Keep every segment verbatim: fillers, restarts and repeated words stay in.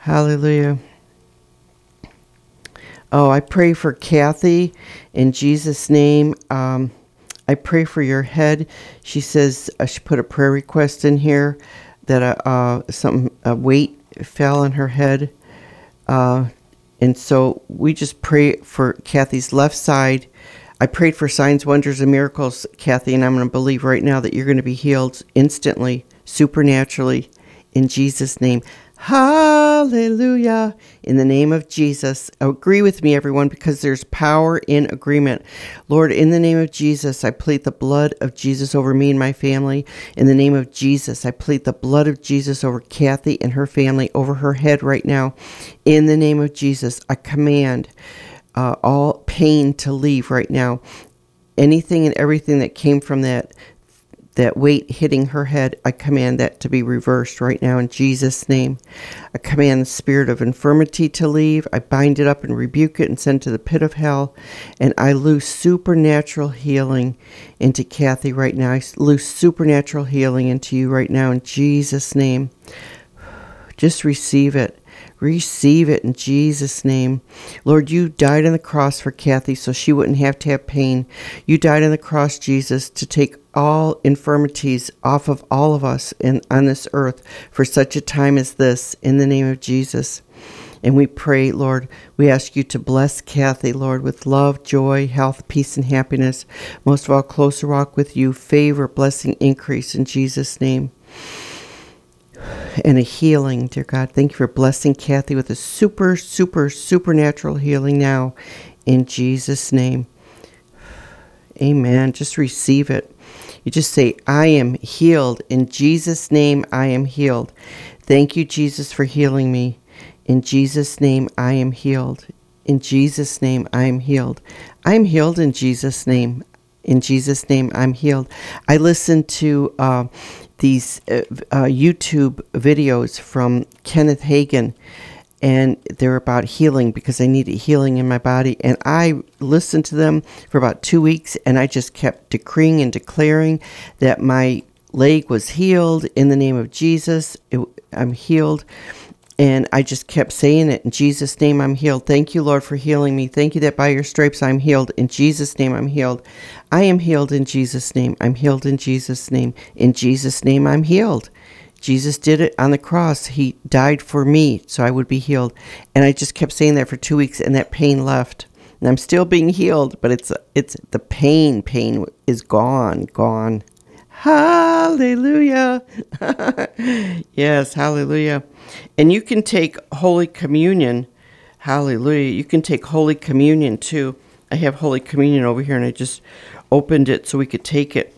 Hallelujah. Oh, I pray for Kathy in Jesus' name. Um, I pray for your head. She says uh, she put a prayer request in here that uh, uh, some a weight fell on her head. Uh, and so we just pray for Kathy's left side. I prayed for signs, wonders, and miracles, Kathy, and I'm going to believe right now that you're going to be healed instantly, supernaturally, in Jesus' name. Hallelujah. In the name of Jesus. Agree with me, everyone, because there's power in agreement. Lord, in the name of Jesus, I plead the blood of Jesus over me and my family. In the name of Jesus, I plead the blood of Jesus over Kathy and her family, over her head right now. In the name of Jesus, I command uh, all pain to leave right now. Anything and everything that came from that that weight hitting her head, I command that to be reversed right now in Jesus' name. I command the spirit of infirmity to leave. I bind it up and rebuke it and send it to the pit of hell. And I loose supernatural healing into Kathy right now. I loose supernatural healing into you right now in Jesus' name. Just receive it. Receive it in Jesus' name. Lord, you died on the cross for Kathy so she wouldn't have to have pain. You died on the cross, Jesus, to take all infirmities off of all of us in, on this earth for such a time as this, in the name of Jesus. And we pray, Lord, we ask you to bless Kathy, Lord, with love, joy, health, peace, and happiness. Most of all, closer walk with you, favor, blessing, increase in Jesus' name. And a healing, dear God. Thank you for blessing Kathy with a super, super, supernatural healing now in Jesus' name. Amen. Just receive it. You just say, I am healed. In Jesus' name, I am healed. Thank you, Jesus, for healing me. In Jesus' name, I am healed. In Jesus' name, I am healed. I am healed in Jesus' name. In Jesus' name, I'm healed. I listened to uh, these uh, uh, YouTube videos from Kenneth Hagin, and they're about healing because I needed healing in my body. And I listened to them for about two weeks, and I just kept decreeing and declaring that my leg was healed in the name of Jesus. It, I'm healed. And I just kept saying it. In Jesus' name, I'm healed. Thank you, Lord, for healing me. Thank you that by your stripes I'm healed. In Jesus' name, I'm healed. I am healed in Jesus' name. I'm healed in Jesus' name. In Jesus' name, I'm healed. Jesus did it on the cross. He died for me so I would be healed. And I just kept saying that for two weeks, and that pain left. And I'm still being healed, but it's it's the pain. Pain is gone, gone. Hallelujah. Yes, hallelujah. And you can take Holy Communion. Hallelujah. You can take Holy Communion too. I have Holy Communion over here, and I just opened it so we could take it.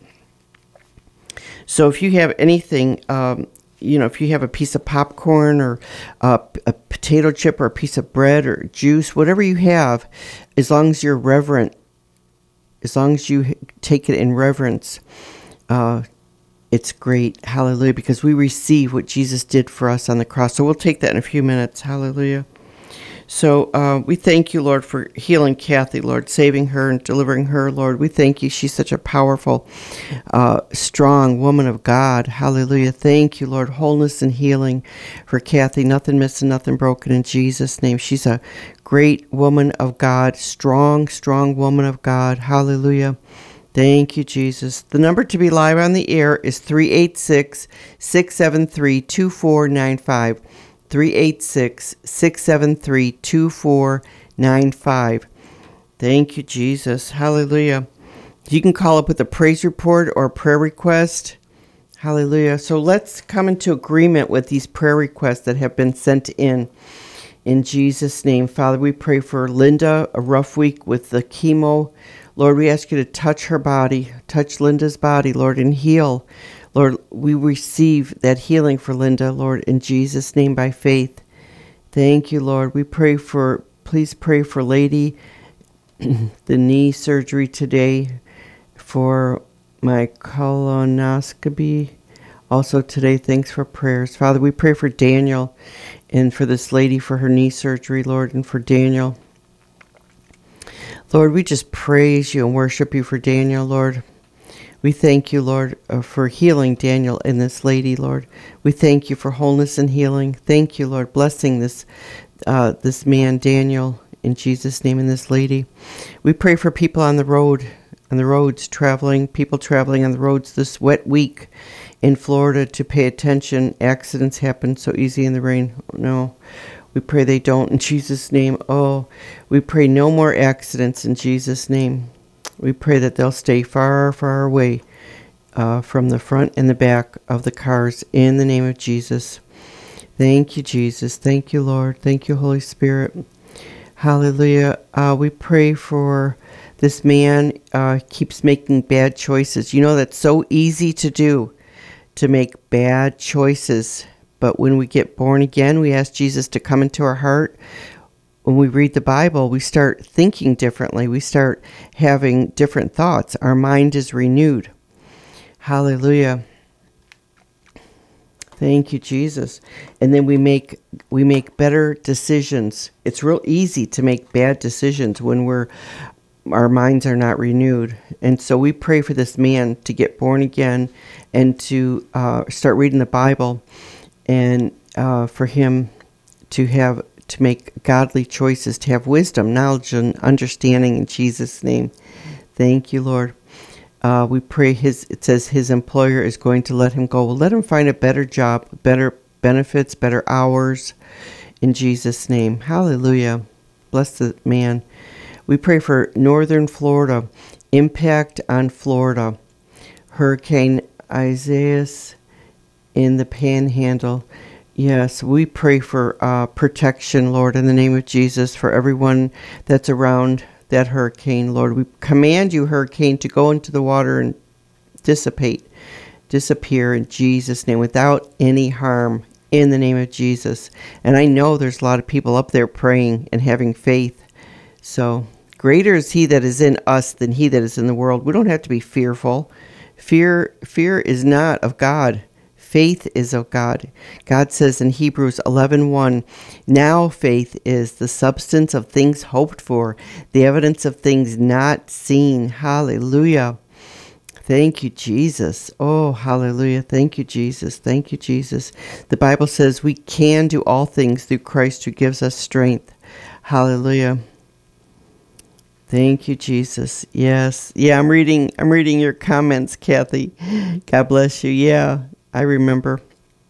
So if you have anything, um, you know, if you have a piece of popcorn or a, a potato chip or a piece of bread or juice, whatever you have, as long as you're reverent, as long as you take it in reverence, uh, it's great. Hallelujah. Because we receive what Jesus did for us on the cross. So we'll take that in a few minutes. Hallelujah. So uh, we thank you, Lord, for healing Kathy, Lord, saving her and delivering her, Lord. We thank you. She's such a powerful, uh, strong woman of God. Hallelujah. Thank you, Lord. Wholeness and healing for Kathy. Nothing missing, nothing broken in Jesus' name. She's a great woman of God, strong, strong woman of God. Hallelujah. Thank you, Jesus. The number to be live on the air is three eight six, six seven three, two four nine five. three eight six, six seven three, two four nine five. Thank you, Jesus. Hallelujah. You can call up with a praise report or a prayer request. Hallelujah. So let's come into agreement with these prayer requests that have been sent in. In Jesus' name, Father, we pray for Linda, a rough week with the chemo. Lord, we ask you to touch her body, touch Linda's body, Lord, and heal. Lord, we receive that healing for Linda, Lord, in Jesus' name by faith. Thank you, Lord. We pray for, please pray for Lady, the knee surgery today, for my colonoscopy. Also today, thanks for prayers. Father, we pray for Daniel and for this lady for her knee surgery, Lord, and for Daniel. Lord, we just praise you and worship you for Daniel, Lord. We thank you, Lord, uh, for healing Daniel and this lady, Lord. We thank you for wholeness and healing. Thank you, Lord, blessing this uh, this man, Daniel, in Jesus' name, and this lady. We pray for people on the road, on the roads, traveling, people traveling on the roads this wet week in Florida to pay attention. Accidents happen so easy in the rain. No, we pray they don't in Jesus' name. Oh, we pray no more accidents in Jesus' name. We pray that they'll stay far, far away uh, from the front and the back of the cars in the name of Jesus. Thank you, Jesus. Thank you, Lord. Thank you, Holy Spirit. Hallelujah. Uh, we pray for this man uh, keeps making bad choices. You know, that's so easy to do, to make bad choices. But when we get born again, we ask Jesus to come into our heart. When we read the Bible, we start thinking differently. We start having different thoughts. Our mind is renewed. Hallelujah. Thank you, Jesus. And then we make we make better decisions. It's real easy to make bad decisions when we're our minds are not renewed. And so we pray for this man to get born again and to uh, start reading the Bible, and uh, for him to have to make godly choices, to have wisdom, knowledge, and understanding in Jesus' name. Thank you, Lord. Uh, we pray his, it says his employer is going to let him go. Well, let him find a better job, better benefits, better hours in Jesus' name. Hallelujah. Bless the man. We pray for northern Florida, impact on Florida. Hurricane Isaias in the Panhandle. Yes, we pray for uh, protection, Lord, in the name of Jesus, for everyone that's around that hurricane, Lord. We command you, hurricane, to go into the water and dissipate, disappear in Jesus' name without any harm, in the name of Jesus. And I know there's a lot of people up there praying and having faith. So greater is he that is in us than he that is in the world. We don't have to be fearful. Fear, fear is not of God. Faith is of God. God says in Hebrews eleven one, now faith is the substance of things hoped for, the evidence of things not seen. Hallelujah. Thank you, Jesus. Oh, hallelujah. Thank you, Jesus. Thank you, Jesus. The Bible says we can do all things through Christ who gives us strength. Hallelujah. Thank you, Jesus. Yes. Yeah, I'm reading I'm reading your comments, Kathy. God bless you. Yeah. I remember.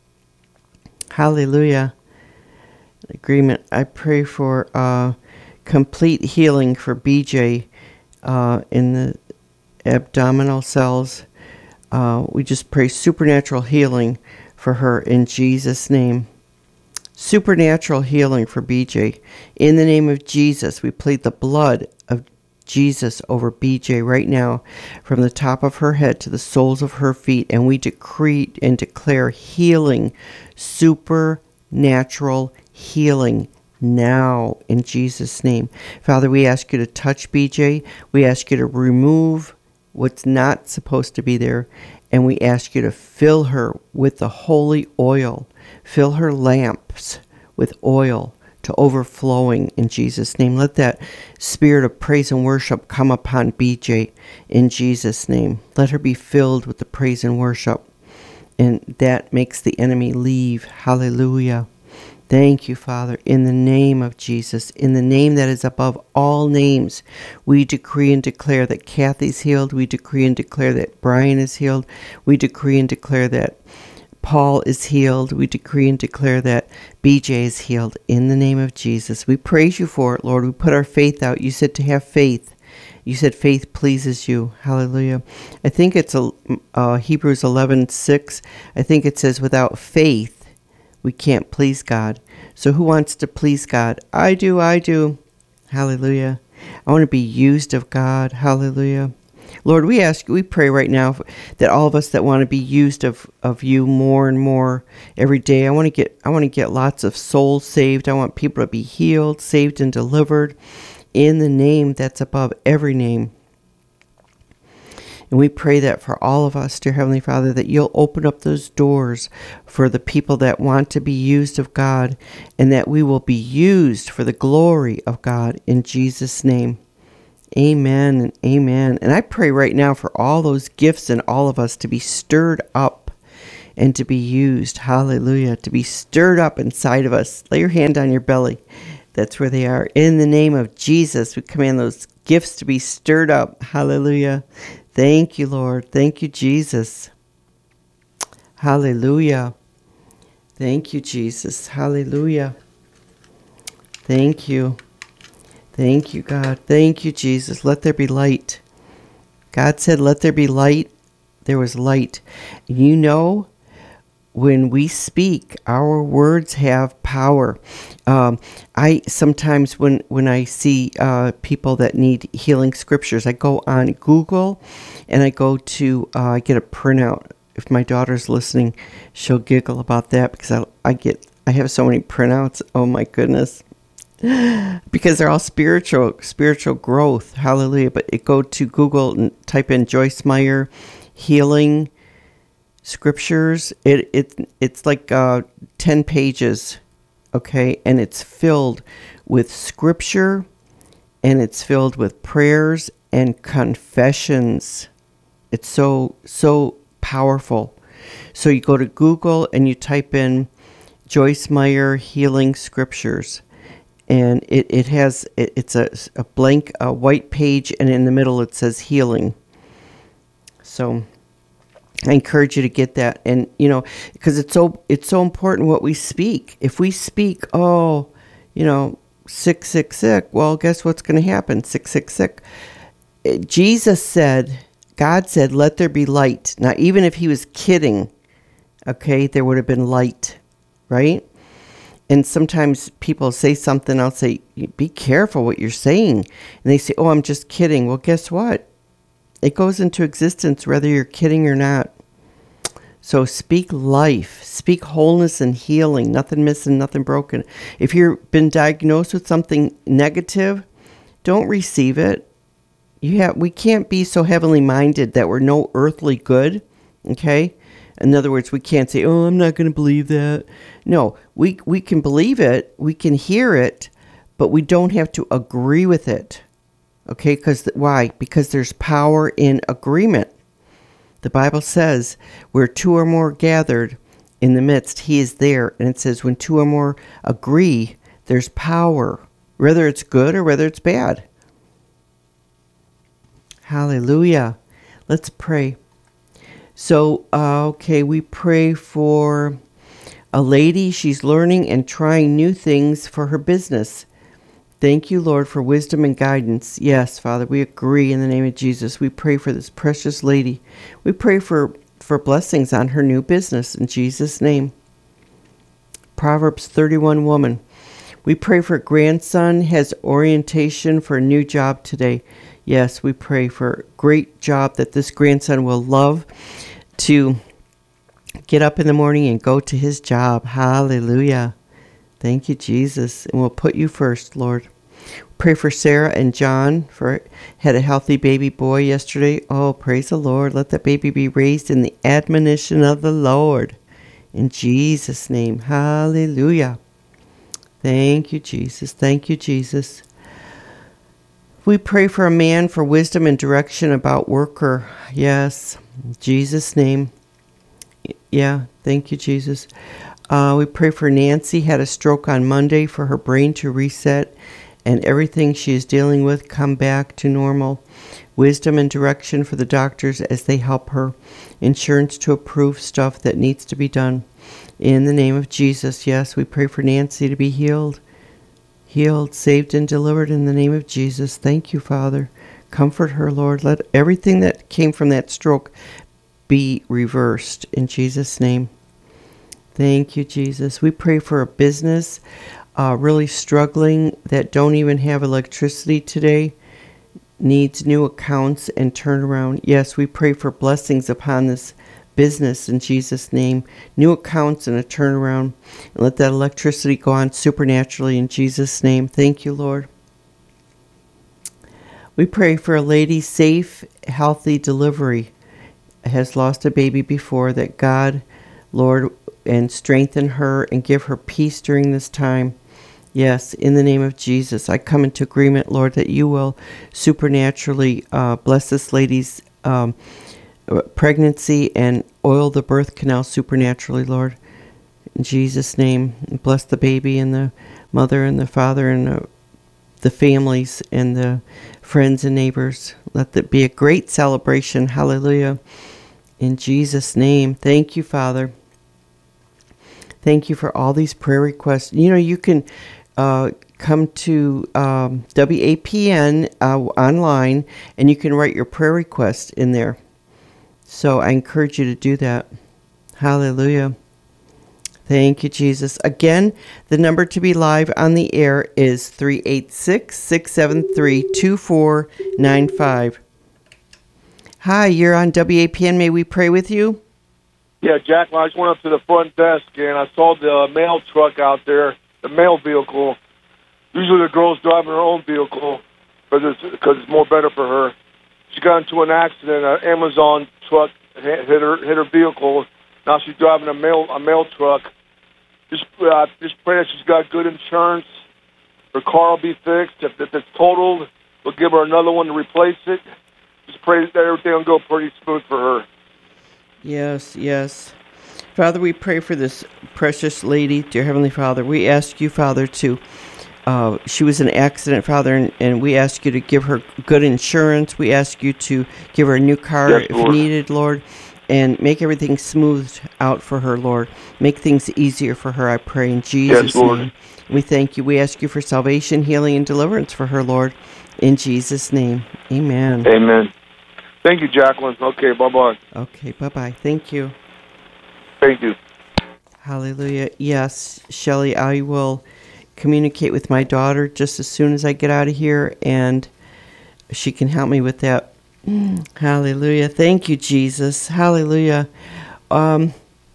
Hallelujah. Agreement. I pray for uh, complete healing for B J uh, in the abdominal cells. Uh, we just pray supernatural healing for her in Jesus' name. Supernatural healing for B J. In the name of Jesus, we plead the blood of Jesus over B J right now, from the top of her head to the soles of her feet, and we decree and declare healing, supernatural healing now in Jesus' name. Father, we ask you to touch B J. We ask you to remove what's not supposed to be there, and we ask you to fill her with the holy oil. Fill her lamps with oil to overflowing in Jesus' name. Let that spirit of praise and worship come upon B J in Jesus' name. Let her be filled with the praise and worship, and that makes the enemy leave. Hallelujah. Thank you, Father, in the name of Jesus, in the name that is above all names. We decree and declare that Kathy's healed. We decree and declare that Brian is healed. We decree and declare that Paul is healed. We decree and declare that B J is healed in the name of Jesus. We praise you for it, Lord. We put our faith out. You said to have faith. You said faith pleases you. Hallelujah. I think it's a, uh, Hebrews eleven six. I think it says without faith, we can't please God. So who wants to please God? I do, I do. Hallelujah. I want to be used of God. Hallelujah. Lord, we ask, we pray right now that all of us that want to be used of, of you more and more every day. I want to get, I want to get lots of souls saved. I want people to be healed, saved, and delivered in the name that's above every name. And we pray that for all of us, dear Heavenly Father, that you'll open up those doors for the people that want to be used of God, and that we will be used for the glory of God in Jesus' name. Amen and amen. And I pray right now for all those gifts in all of us to be stirred up and to be used. Hallelujah. To be stirred up inside of us. Lay your hand on your belly. That's where they are. In the name of Jesus, we command those gifts to be stirred up. Hallelujah. Thank you, Lord. Thank you, Jesus. Hallelujah. Thank you, Jesus. Hallelujah. Thank you. Thank you, God. Thank you, Jesus. Let there be light. God said, let there be light. There was light. You know, when we speak, our words have power. Um, I sometimes, when, when I see uh, people that need healing scriptures, I go on Google and I go to, uh, I get a printout. If my daughter's listening, she'll giggle about that because I, I get, I have so many printouts. Oh my goodness. Because they're all spiritual, spiritual growth. Hallelujah. But it go to Google and type in Joyce Meyer healing scriptures. It it it's like uh, ten pages, okay, and it's filled with scripture, and it's filled with prayers and confessions. It's so so powerful. So you go to Google and you type in Joyce Meyer healing scriptures. And it, it has, it, it's a, a blank a white page, and in the middle it says healing. So I encourage you to get that. And, you know, because it's so, it's so important what we speak. If we speak, oh, you know, sick, sick, sick, well, guess what's going to happen? Sick, sick, sick. It, Jesus said, God said, let there be light. Now, even if he was kidding, okay, there would have been light, right? And sometimes people say something, I'll say, be careful what you're saying. And they say, oh, I'm just kidding. Well, guess what? It goes into existence whether you're kidding or not. So speak life. Speak wholeness and healing. Nothing missing, nothing broken. If you've been diagnosed with something negative, don't receive it. You have. We can't be so heavenly minded that we're no earthly good, okay? In other words, we can't say, oh, I'm not going to believe that. No, we we can believe it, we can hear it, but we don't have to agree with it. Okay, because why? Because there's power in agreement. The Bible says, where two or more gathered in the midst, he is there. And it says, when two or more agree, there's power, whether it's good or whether it's bad. Hallelujah. Let's pray. So, uh, okay, we pray for a lady. She's learning and trying new things for her business. Thank you, Lord, for wisdom and guidance. Yes, Father, we agree in the name of Jesus. We pray for this precious lady. We pray for, for blessings on her new business in Jesus' name. Proverbs thirty-one woman. We pray for grandson has orientation for a new job today. Yes, we pray for a great job that this grandson will love to get up in the morning and go to his job. Hallelujah. Thank you, Jesus. And we'll put you first, Lord. Pray for Sarah and John, for had a healthy baby boy yesterday. Oh, praise the Lord. Let that baby be raised in the admonition of the Lord. In Jesus' name. Hallelujah. Thank you, Jesus. Thank you, Jesus. We pray for a man for wisdom and direction about worker. Yes. In Jesus' name. Yeah. Thank you, Jesus. Uh, we pray for Nancy, had a stroke on Monday, for her brain to reset and everything she is dealing with come back to normal. Wisdom and direction for the doctors as they help her. Insurance to approve stuff that needs to be done. In the name of Jesus, yes, we pray for Nancy to be healed. Healed, saved, and delivered in the name of Jesus. Thank you, Father. Comfort her, Lord. Let everything that came from that stroke be reversed in Jesus' name. Thank you, Jesus. We pray for a business uh, really struggling that don't even have electricity today, needs new accounts and turnaround. Yes, we pray for blessings upon this business in Jesus' name. New accounts and a turnaround. And let that electricity go on supernaturally in Jesus' name. Thank you, Lord. We pray for a lady safe, healthy delivery. Has lost a baby before, that God, Lord, and strengthen her and give her peace during this time. Yes, in the name of Jesus, I come into agreement, Lord, that you will supernaturally uh, bless this lady's um, pregnancy and oil the birth canal supernaturally, Lord. In Jesus' name, bless the baby and the mother and the father and the, the families and the friends and neighbors. Let that be a great celebration. Hallelujah. In Jesus' name, thank you, Father. Thank you for all these prayer requests. You know, you can uh, come to um, W A P N uh, online, and you can write your prayer request in there. So I encourage you to do that. Hallelujah. Thank you, Jesus. Again, the number to be live on the air is three eight six, six seven three, two four nine five. Hi, you're on W A P N. May we pray with you? Yeah, Jacqueline, I just went up to the front desk, and I saw the mail truck out there, the mail vehicle. Usually the girl's driving her own vehicle because it's, it's more better for her. She got into an accident. An Amazon truck hit her, hit her vehicle. Now she's driving a mail a mail truck. Just, uh, just pray that she's got good insurance. Her car will be fixed. If, if it's totaled, we'll give her another one to replace it. Just pray that everything will go pretty smooth for her. Yes, yes. Father, we pray for this precious lady, dear Heavenly Father. We ask you, Father, to, uh, she was in an accident, Father, and, and we ask you to give her good insurance. We ask you to give her a new car yes, if Lord. needed, Lord, and make everything smoothed out for her, Lord. Make things easier for her, I pray, in Jesus' yes, Lord. name. We thank you. We ask you for salvation, healing, and deliverance for her, Lord, in Jesus' name. Amen. Amen. Thank you, Jacqueline. Okay, bye-bye. Okay, bye-bye. Thank you. Thank you. Hallelujah. Yes, Shelley, I will communicate with my daughter just as soon as I get out of here, and she can help me with that. Hallelujah. Thank you, Jesus. Hallelujah. Um,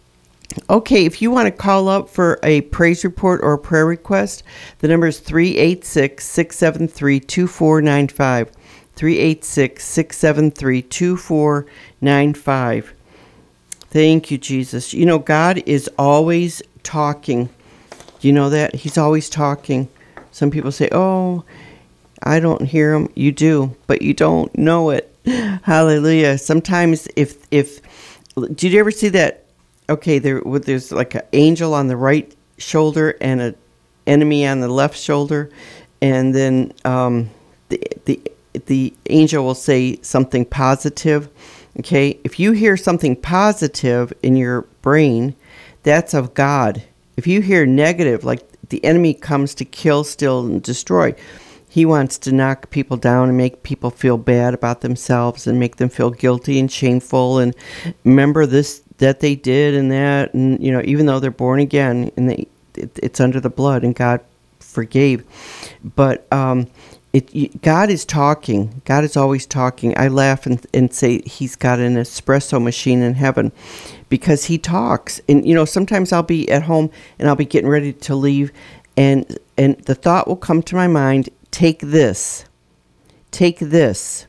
okay, if you want to call up for a praise report or a prayer request, the number is three eight six, six seven three, two four nine five. three eight six, six seven three, two four nine five. Thank you, Jesus. You know, God is always talking. Do you know that? He's always talking. Some people say, oh, I don't hear him. You do, but you don't know it. Hallelujah. Sometimes if, if, did you ever see that? Okay, there, there's like an angel on the right shoulder and an enemy on the left shoulder. And then um, the, the, the angel will say something positive. Okay, if you hear something positive in your brain, that's of God. If you hear negative, like the enemy comes to kill, steal, and destroy, he wants to knock people down and make people feel bad about themselves and make them feel guilty and shameful and remember this, that they did and that, and you know, even though they're born again and they, it, it's under the blood and God forgave, but um, It, God is talking. God is always talking. I laugh and, and say he's got an espresso machine in heaven because he talks. And, you know, sometimes I'll be at home and I'll be getting ready to leave and and the thought will come to my mind, take this. Take this.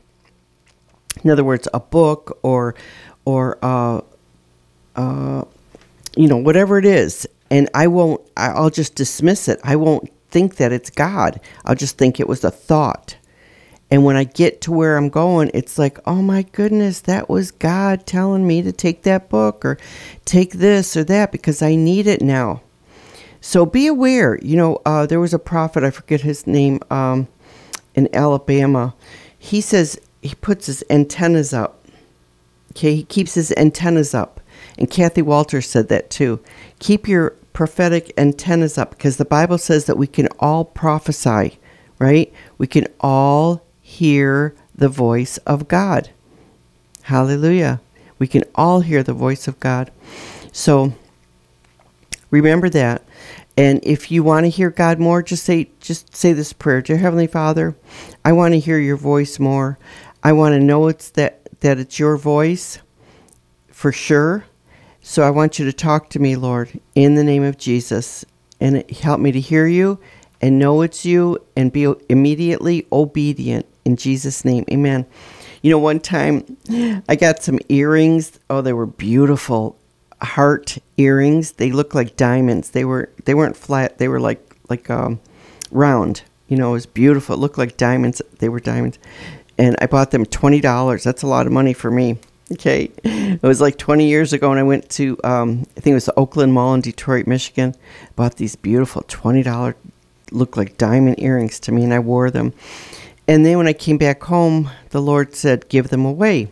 In other words, a book or, or uh, uh, you know, whatever it is. And I won't, I'll just dismiss it. I won't think that it's God. I'll just think it was a thought. And when I get to where I'm going, it's like, oh my goodness, that was God telling me to take that book or take this or that because I need it now. So be aware. You know, uh, there was a prophet, I forget his name, um, in Alabama. He says he puts his antennas up. Okay, he keeps his antennas up. And Kathy Walters said that too. Keep your prophetic antennas up because the Bible says that we can all prophesy, right? We can all hear the voice of God. Hallelujah. We can all hear the voice of God. So remember that. And if you want to hear God more, just say just say this prayer. Dear Heavenly Father, I want to hear your voice more. I want to know it's that, that it's your voice for sure. So I want you to talk to me, Lord, in the name of Jesus, and help me to hear you and know it's you and be immediately obedient in Jesus' name. Amen. You know, one time I got some earrings. Oh, they were beautiful heart earrings. They looked like diamonds. They were, they weren't flat. They were like, like, um, round. You know, it was beautiful. It looked like diamonds. They were diamonds. And I bought them twenty dollars. That's a lot of money for me. Okay. It was like twenty years ago, and I went to, um, I think it was the Oakland Mall in Detroit, Michigan. Bought these beautiful twenty dollars, looked like diamond earrings to me, and I wore them. And then when I came back home, the Lord said, give them away.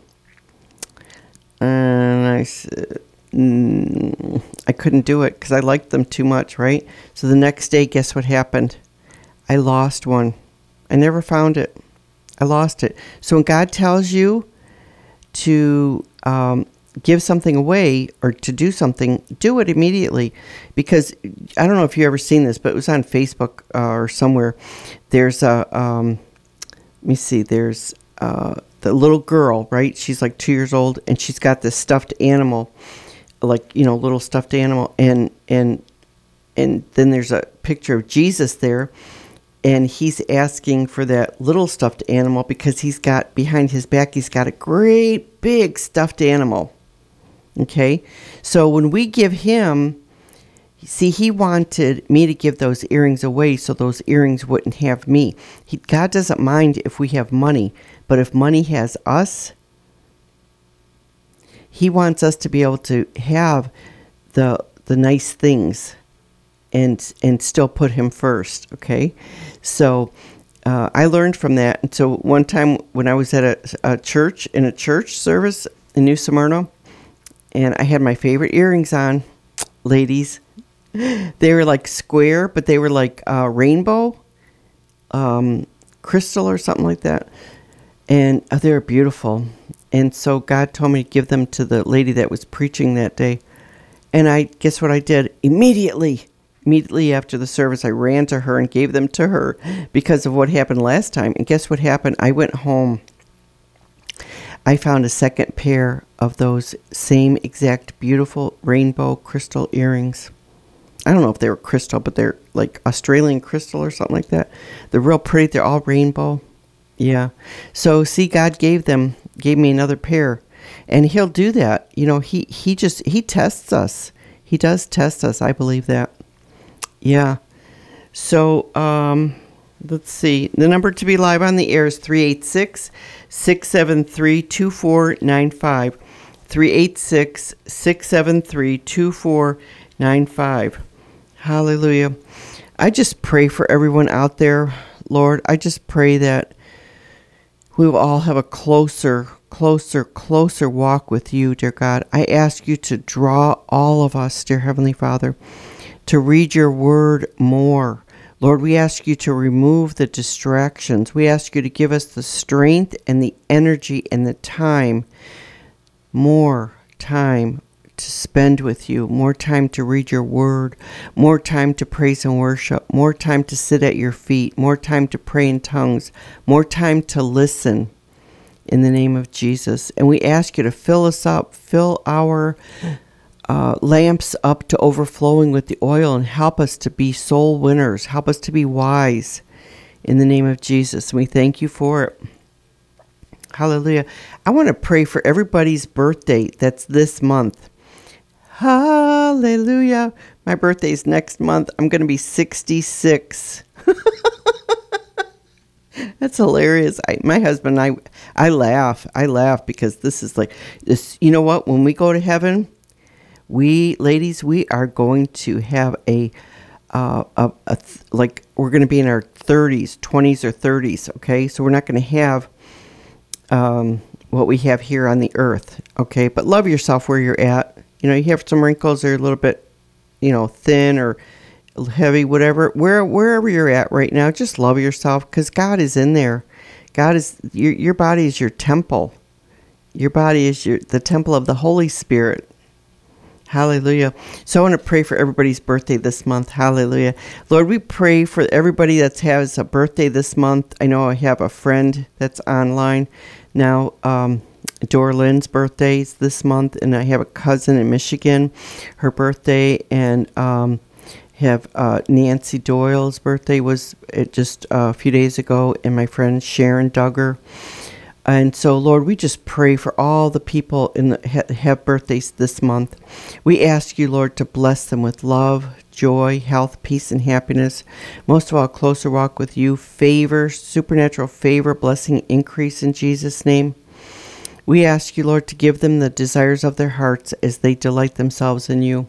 And I said, mm, I couldn't do it because I liked them too much, right? So the next day, guess what happened? I lost one. I never found it. I lost it. So when God tells you to um, give something away or to do something, do it immediately. Because I don't know if you've ever seen this, but it was on Facebook uh, or somewhere. There's a, um, let me see, there's uh, the little girl, right? She's like two years old, and she's got this stuffed animal, like, you know, little stuffed animal. And, and, and then there's a picture of Jesus there. And he's asking for that little stuffed animal because he's got, behind his back, he's got a great big stuffed animal. Okay? So when we give him, see, he wanted me to give those earrings away so those earrings wouldn't have me. He, God doesn't mind if we have money, but if money has us, he wants us to be able to have the the nice things and and still put him first, okay? So uh, I learned from that. And so one time when I was at a, a church, in a church service in New Smyrna, and I had my favorite earrings on, ladies. They were like square, but they were like uh, rainbow, um, crystal or something like that. And uh, they were beautiful. And so God told me to give them to the lady that was preaching that day. And I, guess what I did? Immediately, immediately after the service, I ran to her and gave them to her because of what happened last time. And guess what happened? I went home. I found a second pair of those same exact beautiful rainbow crystal earrings. I don't know if they were crystal, but they're like Australian crystal or something like that. They're real pretty. They're all rainbow. Yeah. So see, God gave them, gave me another pair. And he'll do that. You know, he, he just, he tests us. He does test us. I believe that. Yeah. So, um, let's see. The number to be live on the air is three eight six, six seven three, two four nine five. three eight six, six seven three, two four nine five. Hallelujah. I just pray for everyone out there, Lord. I just pray that we will all have a closer, closer, closer walk with you, dear God. I ask you to draw all of us, dear Heavenly Father, to read your word more. Lord, we ask you to remove the distractions. We ask you to give us the strength and the energy and the time, more time to spend with you, more time to read your word, more time to praise and worship, more time to sit at your feet, more time to pray in tongues, more time to listen in the name of Jesus. And we ask you to fill us up, fill our uh, lamps up to overflowing with the oil, and help us to be soul winners, help us to be wise in the name of Jesus. And we thank you for it. Hallelujah. I want to pray for everybody's birthday that's this month. Hallelujah. My birthday is next month. I'm going to be sixty-six. That's hilarious. I, my husband and I, I laugh. I laugh because this is like, this. You know what? When we go to heaven, we, ladies, we are going to have a, uh, a, a like, we're going to be in our thirties, twenties or thirties, okay? So we're not going to have um, what we have here on the earth, okay? But love yourself where you're at. You know, you have some wrinkles, they're a little bit, you know, thin or heavy, whatever. Where, wherever you're at right now, just love yourself because God is in there. God is, your, your body is your temple. Your body is your the temple of the Holy Spirit. Hallelujah. So I want to pray for everybody's birthday this month. Hallelujah. Lord, we pray for everybody that has a birthday this month. I know I have a friend that's online now. Um, Dorlin's birthday is this month, and I have a cousin in Michigan, her birthday, and um, have uh, Nancy Doyle's birthday was uh, just uh, a few days ago, and my friend Sharon Duggar. And so, Lord, we just pray for all the people in the, ha- have birthdays this month. We ask you, Lord, to bless them with love, joy, health, peace, and happiness. Most of all, closer walk with you, favor, supernatural favor, blessing, increase in Jesus' name. We ask you, Lord, to give them the desires of their hearts as they delight themselves in you.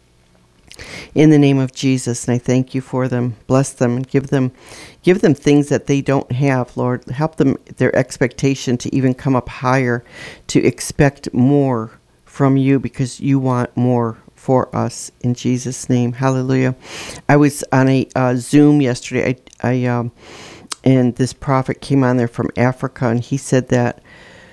In the name of Jesus, and I thank you for them. Bless them and give them give them things that they don't have, Lord. Help them, their expectation to even come up higher, to expect more from you because you want more for us in Jesus' name. Hallelujah. I was on a uh, Zoom yesterday, I, I um, and this prophet came on there from Africa, and he said that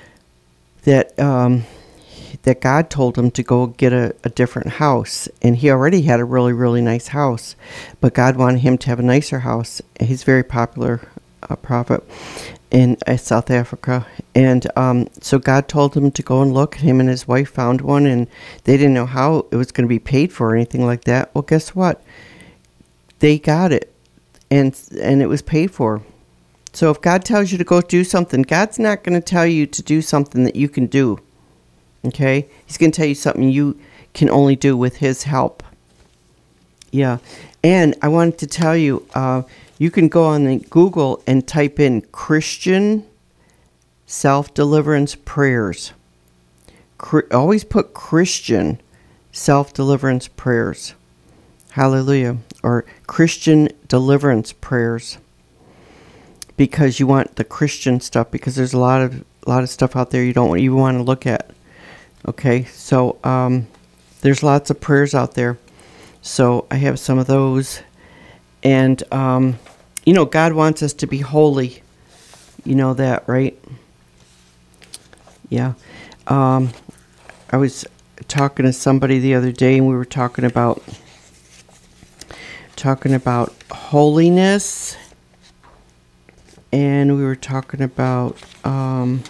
that um, that God told him to go get a, a different house, and he already had a really, really nice house, but God wanted him to have a nicer house. He's a very popular uh, prophet in uh, South Africa, and um, so God told him to go and look. Him and his wife found one, and they didn't know how it was going to be paid for or anything like that. Well, guess what? They got it, and and it was paid for. So if God tells you to go do something, God's not going to tell you to do something that you can do. Okay? He's going to tell you something you can only do with his help. Yeah. And I wanted to tell you, uh, you can go on the Google and type in Christian self-deliverance prayers. Cr- always put Christian self-deliverance prayers. Hallelujah. Or Christian deliverance prayers. Because you want the Christian stuff, because there's a lot of a lot of stuff out there you don't even want to look at. Okay, so um, there's lots of prayers out there. So I have some of those, and um, you know, God wants us to be holy. You know that, right? Yeah. Um, I was talking to somebody the other day, and we were talking about talking about holiness. And we were talking about um,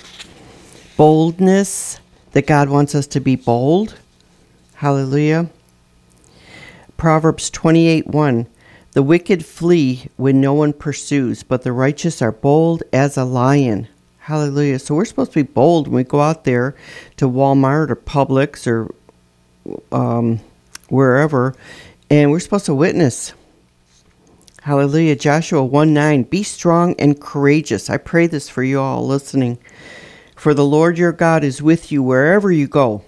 boldness, that God wants us to be bold. Hallelujah. Proverbs twenty-eight one. The wicked flee when no one pursues, but the righteous are bold as a lion. Hallelujah. So we're supposed to be bold when we go out there to Walmart or Publix or um, wherever, and we're supposed to witness. Hallelujah. Joshua one nine. Be strong and courageous. I pray this for you all listening. For the Lord your God is with you wherever you go.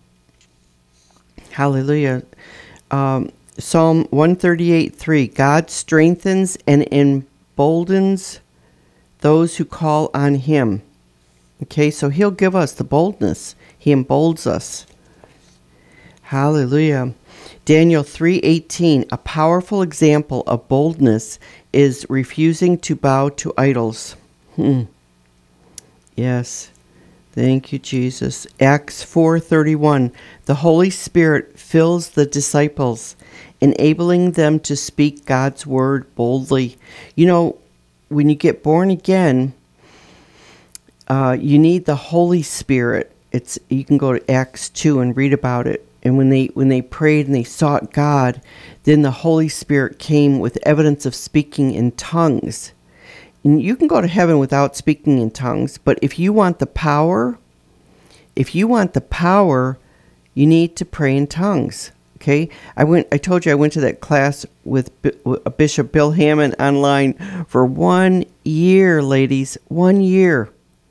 Hallelujah. Um, Psalm one thirty-eight three. God strengthens and emboldens those who call on him. Okay, so he'll give us the boldness. He emboldens us. Hallelujah. Daniel three eighteen, a powerful example of boldness is refusing to bow to idols. Hmm. Yes. Thank you, Jesus. Acts four thirty-one, the Holy Spirit fills the disciples, enabling them to speak God's word boldly. You know, when you get born again, uh, you need the Holy Spirit. It's you can go to Acts two and read about it. And when they when they prayed and they sought God, then the Holy Spirit came with evidence of speaking in tongues. And you can go to heaven without speaking in tongues, but if you want the power, if you want the power, you need to pray in tongues. Okay? I went I told you I went to that class with B- Bishop Bill Hammond online for one year, ladies. One year.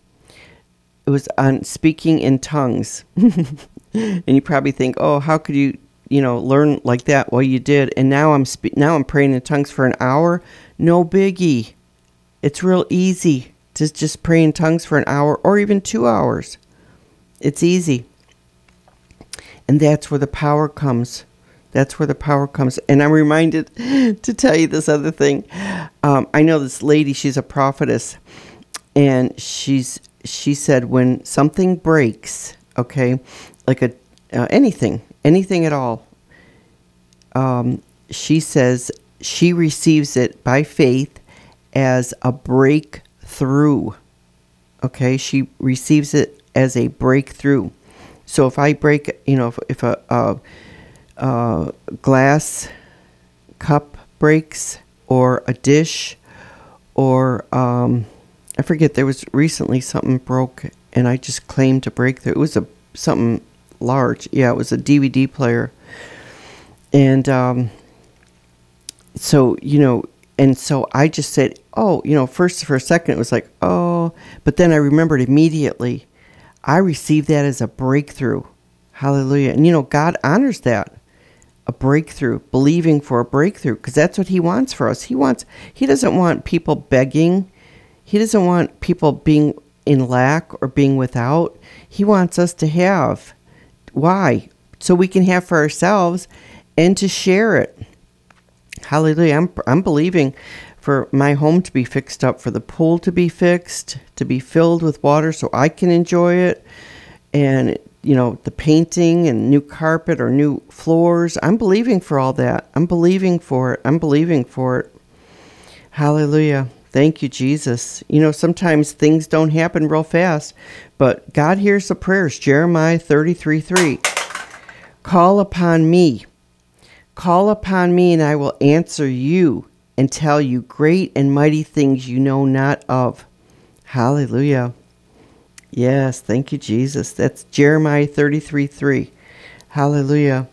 It was on speaking in tongues. And you probably think, oh, how could you, you know, learn like that? Well, you did. And now I'm spe- now I'm praying in tongues for an hour. No biggie. It's real easy to just pray in tongues for an hour or even two hours. It's easy. And that's where the power comes. That's where the power comes. And I'm reminded to tell you this other thing. Um, I know this lady, she's a prophetess. And she's she said when something breaks, okay, like a uh, anything, anything at all, um, she says she receives it by faith as a breakthrough. Okay, she receives it as a breakthrough. So if I break, you know, if, if a, a, a glass cup breaks, or a dish, or um, I forget, there was recently something broke, and I just claimed a breakthrough. It was a something large. Yeah, it was a D V D player. And um, so, you know, and so I just said, oh, you know, first for a second it was like, oh, but then I remembered immediately, I received that as a breakthrough. Hallelujah. And, you know, God honors that, a breakthrough, believing for a breakthrough, because that's what he wants for us. He wants, he doesn't want people begging. He doesn't want people being in lack or being without. He wants us to have. Why? So we can have for ourselves and to share it. Hallelujah. I'm, I'm believing for my home to be fixed up, for the pool to be fixed, to be filled with water so I can enjoy it. And, you know, the painting and new carpet or new floors. I'm believing for all that. I'm believing for it. I'm believing for it. Hallelujah. Thank you, Jesus. You know, sometimes things don't happen real fast, but God hears the prayers. Jeremiah thirty-three three. Call upon me. Call upon me, and I will answer you and tell you great and mighty things you know not of. Hallelujah. Yes, thank you, Jesus. That's Jeremiah thirty-three three. Hallelujah.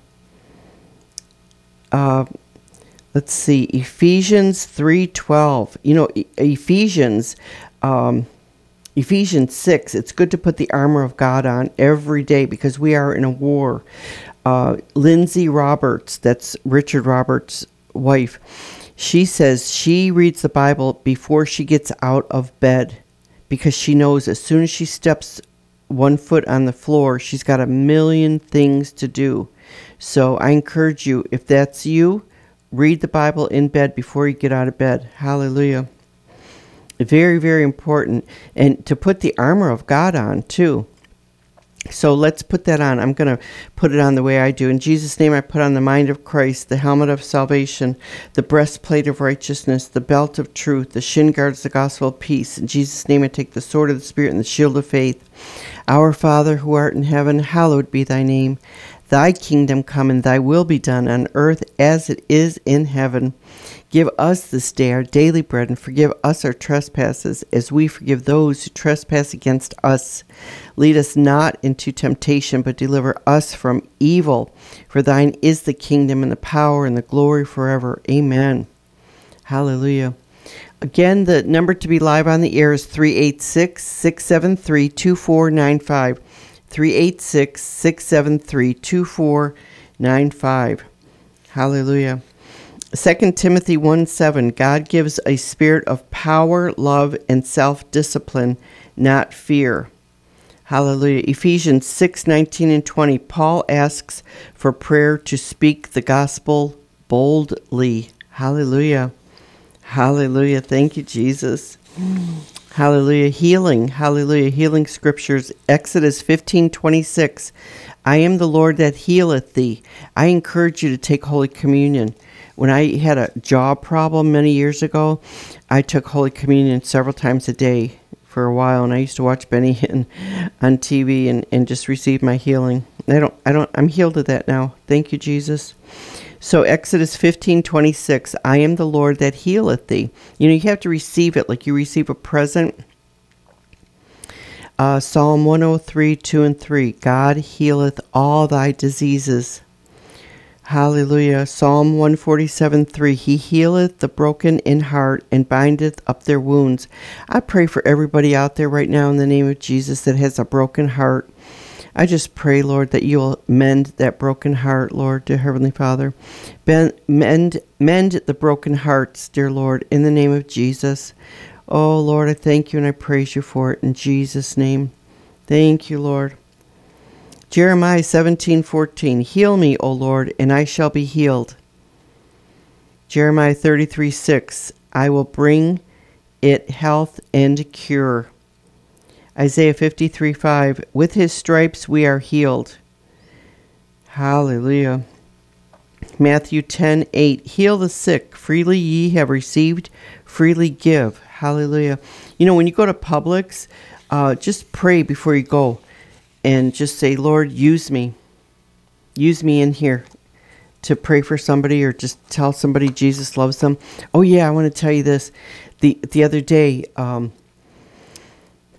Uh, let's see, Ephesians three twelve. You know, e- Ephesians, um, Ephesians six, it's good to put the armor of God on every day because we are in a war. Uh, Lindsay Roberts, that's Richard Roberts' wife, she says she reads the Bible before she gets out of bed because she knows as soon as she steps one foot on the floor, she's got a million things to do. So I encourage you, if that's you, read the Bible in bed before you get out of bed. Hallelujah. Very, very important. And to put the armor of God on, too. So let's put that on. I'm going to put it on the way I do. In Jesus' name, I put on the mind of Christ, the helmet of salvation, the breastplate of righteousness, the belt of truth, the shin guards, the gospel of peace. In Jesus' name, I take the sword of the Spirit and the shield of faith. Our Father, who art in heaven, hallowed be thy name. Thy kingdom come, and thy will be done on earth as it is in heaven. Give us this day our daily bread, and forgive us our trespasses, as we forgive those who trespass against us. Lead us not into temptation, but deliver us from evil. For thine is the kingdom, and the power, and the glory forever. Amen. Hallelujah. Again, the number to be live on the air is three eight six, six seven three, two four nine five. three eight six, six seven three, two four nine five. Hallelujah. Second Timothy one seven, God gives a spirit of power, love, and self-discipline, not fear. Hallelujah. Ephesians six nineteen and twenty, Paul asks for prayer to speak the gospel boldly. Hallelujah. Hallelujah. Thank you, Jesus. Hallelujah. Healing. Hallelujah. Healing scriptures. Exodus fifteen twenty-six. I am the Lord that healeth thee. I encourage you to take Holy Communion. When I had a jaw problem many years ago, I took Holy Communion several times a day for a while, and I used to watch Benny Hinn on T V and, and just receive my healing. I don't, I don't, I'm healed of that now. Thank you, Jesus. So Exodus fifteen twenty-six, I am the Lord that healeth thee. You know, you have to receive it like you receive a present. Uh, Psalm one oh three, two and three, God healeth all thy diseases. Hallelujah. Psalm one forty-seven, three, he healeth the broken in heart and bindeth up their wounds. I pray for everybody out there right now in the name of Jesus that has a broken heart. I just pray, Lord, that you will mend that broken heart, Lord, dear Heavenly Father. Ben, mend, mend the broken hearts, dear Lord, in the name of Jesus. Oh, Lord, I thank you and I praise you for it in Jesus' name. Thank you, Lord. Jeremiah seventeen fourteen, heal me, O Lord, and I shall be healed. Jeremiah thirty-three six, I will bring it health and cure. Isaiah fifty-three five, with his stripes we are healed. Hallelujah. Matthew ten eight, heal the sick, freely ye have received, freely give. Hallelujah. You know, when you go to Publix, uh, just pray before you go and just say, Lord, use me. Use me in here to pray for somebody or just tell somebody Jesus loves them. Oh, yeah, I want to tell you this. The, the other day, um,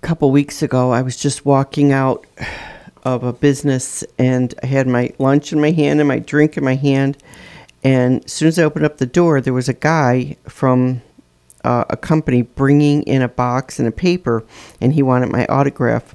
couple weeks ago, I was just walking out of a business, and I had my lunch in my hand and my drink in my hand. And as soon as I opened up the door, there was a guy from uh, a company bringing in a box and a paper, and he wanted my autograph.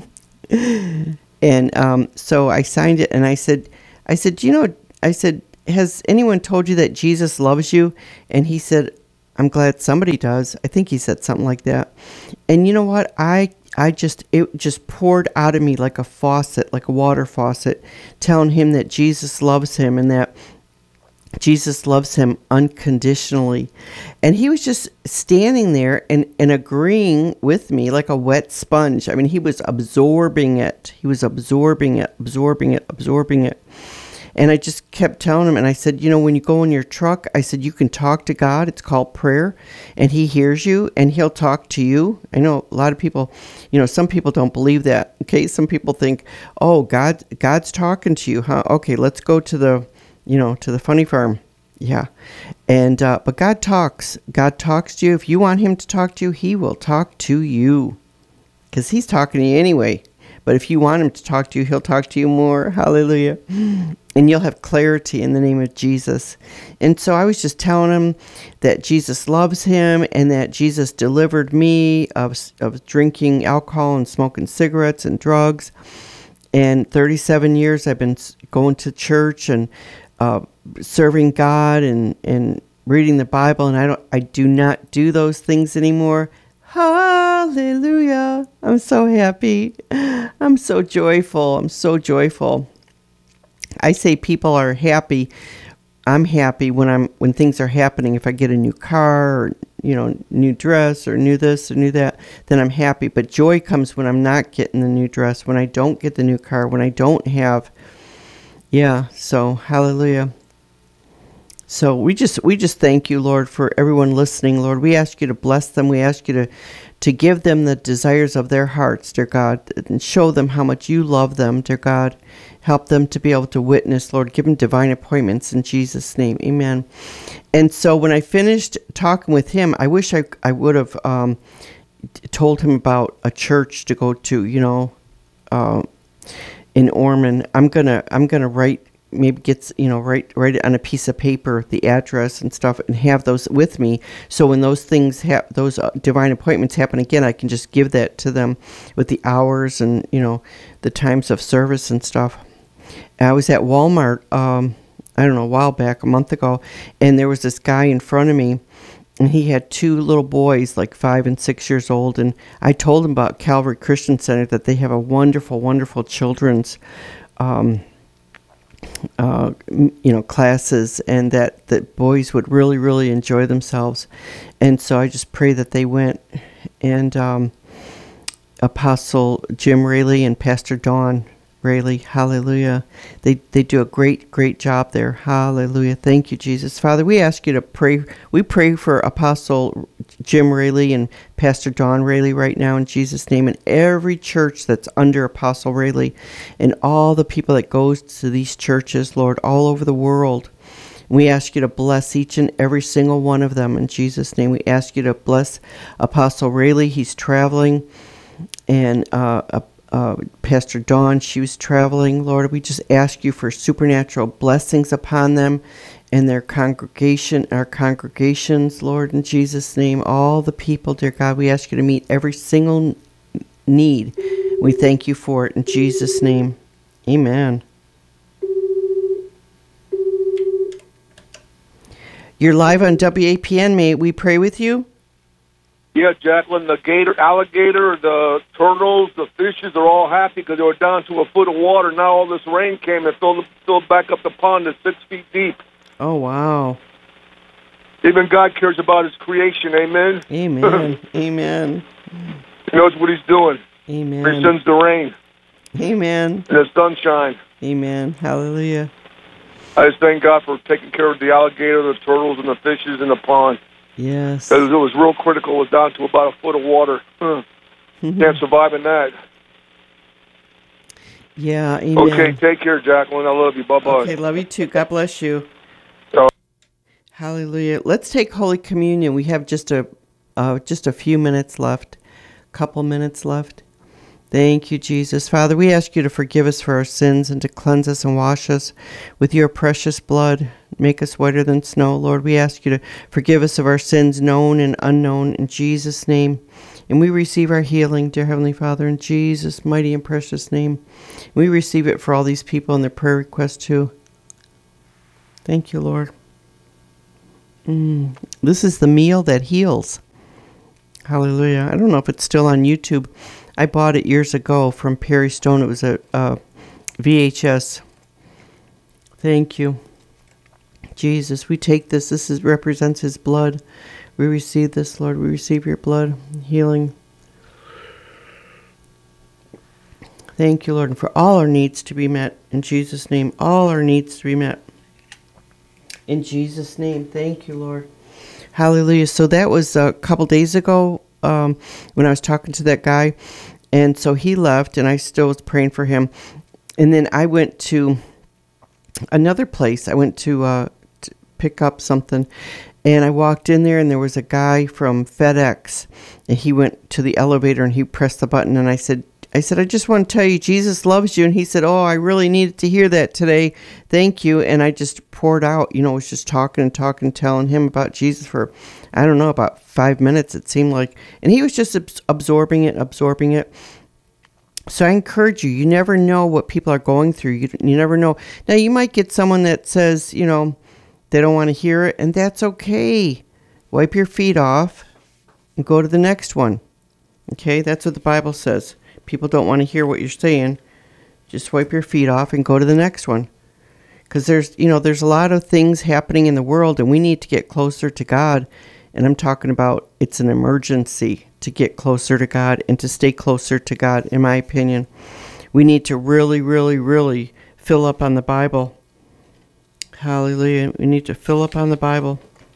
And um, so I signed it, and I said, I said, "Do you know," I said, "has anyone told you that Jesus loves you?" And he said, "I'm glad somebody does." I think he said something like that. And you know what? I I just, it just poured out of me like a faucet, like a water faucet, telling him that Jesus loves him and that Jesus loves him unconditionally. And he was just standing there and, and agreeing with me like a wet sponge. I mean, he was absorbing it. He was absorbing it, absorbing it, absorbing it. And I just kept telling him, and I said, you know, when you go in your truck, I said, you can talk to God. It's called prayer, and he hears you, and he'll talk to you. I know a lot of people, you know, some people don't believe that. Okay, some people think, oh, God, God's talking to you, huh? Okay, let's go to the, you know, to the funny farm. Yeah. And, uh, but God talks. God talks to you. If you want him to talk to you, he will talk to you, because he's talking to you anyway. But if you want him to talk to you, he'll talk to you more. Hallelujah. And you'll have clarity in the name of Jesus. And so I was just telling him that Jesus loves him and that Jesus delivered me of, of drinking alcohol and smoking cigarettes and drugs. And thirty-seven years I've been going to church and uh, serving God and, and reading the Bible. And I don't, I do not do those things anymore. Hallelujah. I'm so happy. I'm so joyful. I'm so joyful. I say people are happy. I'm happy when I'm when things are happening. If I get a new car or, you know, new dress or new this or new that, then I'm happy. But joy comes when I'm not getting the new dress, when I don't get the new car, when I don't have. Yeah, so hallelujah. So we just we just thank you, Lord, for everyone listening, Lord. We ask you to bless them. We ask you to, to give them the desires of their hearts, dear God, and show them how much you love them, dear God. Help them to be able to witness, Lord. Give them divine appointments in Jesus' name. Amen. And so when I finished talking with him, I wish I, I would have um, told him about a church to go to, you know, uh, in Ormond. I'm gonna I'm gonna write. Maybe get, you know, write, write it on a piece of paper, the address and stuff, and have those with me. So when those things, ha- those uh, divine appointments happen again, I can just give that to them with the hours and, you know, the times of service and stuff. I was at Walmart, um, I don't know, a while back, a month ago, and there was this guy in front of me, and he had two little boys, like five and six years old, and I told him about Calvary Christian Center, that they have a wonderful, wonderful children's um Uh, you know, classes, and that the boys would really, really enjoy themselves. And so I just pray that they went. And um, Apostle Jim Raley and Pastor Dawn Raley, hallelujah. They they do a great, great job there. Hallelujah. Thank you, Jesus. Father, we ask you to pray. We pray for Apostle Jim Raley and Pastor Dawn Raley right now in Jesus' name, and every church that's under Apostle Raley, and all the people that goes to these churches, Lord, all over the world. We ask you to bless each and every single one of them in Jesus' name. We ask you to bless Apostle Raley. He's traveling, and uh, uh, Pastor Dawn, she was traveling. Lord, we just ask you for supernatural blessings upon them and their congregation, our congregations, Lord, in Jesus' name. All the people, dear God, we ask you to meet every single need. We thank you for it in Jesus' name. Amen. You're live on W A P N. May we pray with you? Yeah, Jacqueline, the gator, alligator, the turtles, the fishes are all happy because they were down to a foot of water. Now all this rain came and filled, filled back up the pond to six feet deep. Oh, wow. Even God cares about his creation, amen? Amen. Amen. He knows what he's doing. Amen. He sends the rain. Amen. And the sunshine. Amen. Hallelujah. I just thank God for taking care of the alligator, the turtles, and the fishes in the pond. Yes. Because it was real critical. It was down to about a foot of water. Huh. Can't survive in that. Yeah, amen. Okay, take care, Jacqueline. I love you. Bye-bye. Okay, love you too. God bless you. Hallelujah. Let's take Holy Communion. We have just a uh, just a few minutes left. Couple minutes left. Thank you, Jesus. Father, we ask you to forgive us for our sins and to cleanse us and wash us with your precious blood. Make us whiter than snow. Lord, we ask you to forgive us of our sins, known and unknown, in Jesus' name. And we receive our healing, dear Heavenly Father, in Jesus' mighty and precious name. We receive it for all these people and their prayer requests too. Thank you, Lord. Mm. This is the meal that heals. Hallelujah. I don't know if it's still on YouTube. I bought it years ago from Perry Stone. It was a, a V H S. Thank you. Jesus, we take this. This is, represents his blood. We receive this, Lord. We receive your blood, healing. Thank you, Lord, and for all our needs to be met. In Jesus' name, all our needs to be met. In Jesus' name, thank you, Lord. Hallelujah. So that was a couple days ago um, when I was talking to that guy. And so he left, and I still was praying for him. And then I went to another place. I went to, uh, to pick up something. And I walked in there, and there was a guy from FedEx. And he went to the elevator, and he pressed the button. And I said, I said, I just want to tell you, Jesus loves you. And he said, oh, I really needed to hear that today. Thank you. And I just poured out, you know, I was just talking and talking, telling him about Jesus for, I don't know, about five minutes, it seemed like. And he was just abs- absorbing it, absorbing it. So I encourage you, you never know what people are going through. You, you never know. Now, you might get someone that says, you know, they don't want to hear it, and that's okay. Wipe your feet off and go to the next one. Okay, that's what the Bible says. People don't want to hear what you're saying. Just wipe your feet off and go to the next one. Because there's, you know, there's a lot of things happening in the world, and we need to get closer to God. And I'm talking about it's an emergency to get closer to God and to stay closer to God, in my opinion. We need to really, really, really fill up on the Bible. Hallelujah. We need to fill up on the Bible.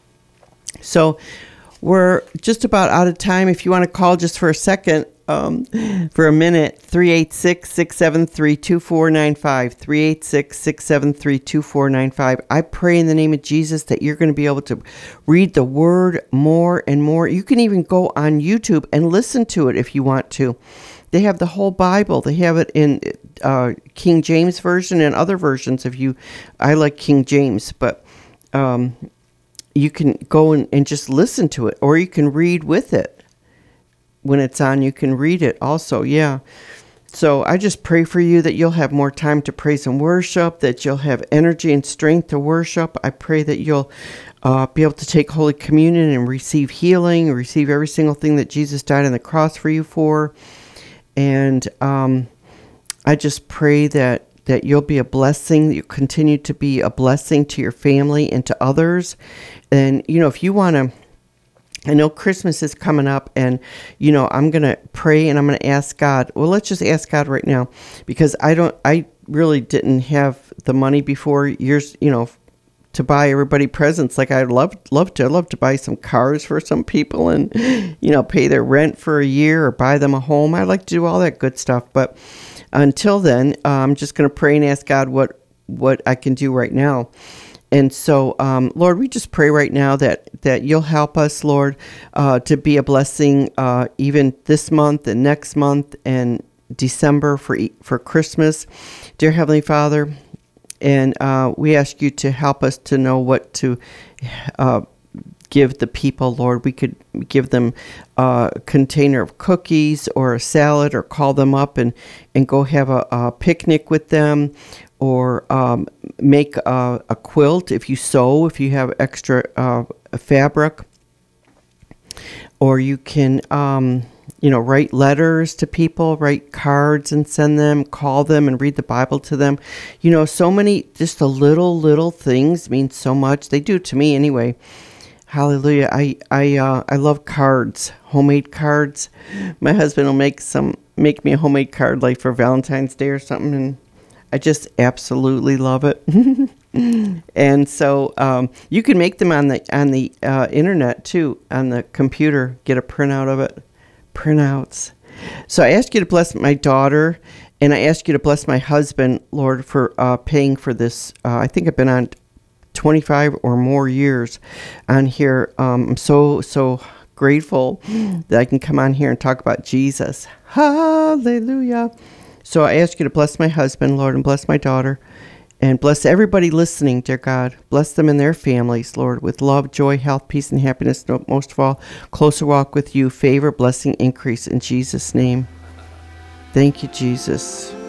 So we're just about out of time. If you want to call just for a second, um, for a minute, three eight six, six seven three, two four nine five, three eight six, six seven three, two four nine five. I pray in the name of Jesus that you're going to be able to read the Word more and more. You can even go on YouTube and listen to it if you want to. They have the whole Bible. They have it in uh, King James Version and other versions. If you, I like King James, but um, you can go and, and just listen to it, or you can read with it. When it's on, you can read it also, yeah. So I just pray for you that you'll have more time to praise and worship, that you'll have energy and strength to worship. I pray that you'll uh, be able to take Holy Communion and receive healing, receive every single thing that Jesus died on the cross for you for. And um, I just pray that, that you'll be a blessing, that you continue to be a blessing to your family and to others. And, you know, if you want to, I know Christmas is coming up, and, you know, I'm going to pray and I'm going to ask God. Well, let's just ask God right now, because I don't, I really didn't have the money before years, you know, to buy everybody presents. Like I'd love, love to, I'd love to buy some cars for some people and, you know, pay their rent for a year or buy them a home. I'd like to do all that good stuff. But until then, uh, I'm just going to pray and ask God what, what I can do right now. And so, um, Lord, we just pray right now that, that you'll help us, Lord, uh, to be a blessing uh, even this month and next month and December for for Christmas. Dear Heavenly Father, and uh, we ask you to help us to know what to uh, give the people, Lord. We could give them a container of cookies or a salad, or call them up and, and go have a, a picnic with them. Or um, make a, a quilt if you sew, if you have extra uh, fabric. Or you can, um, you know, write letters to people, write cards and send them, call them and read the Bible to them. You know, so many, just the little, little things mean so much. They do to me anyway. Hallelujah. I I uh, I love cards, homemade cards. My husband will make some, make me a homemade card like for Valentine's Day or something, and I just absolutely love it. And so um, you can make them on the on the uh, internet too, on the computer. Get a printout of it. Printouts. So I ask you to bless my daughter, and I ask you to bless my husband, Lord, for uh, paying for this. Uh, I think I've been on twenty-five or more years on here. Um, I'm so, so grateful that I can come on here and talk about Jesus. Hallelujah. So I ask you to bless my husband, Lord, and bless my daughter, and bless everybody listening, dear God. Bless them and their families, Lord, with love, joy, health, peace, and happiness. Most of all, closer walk with you, favor, blessing, increase in Jesus' name. Thank you, Jesus.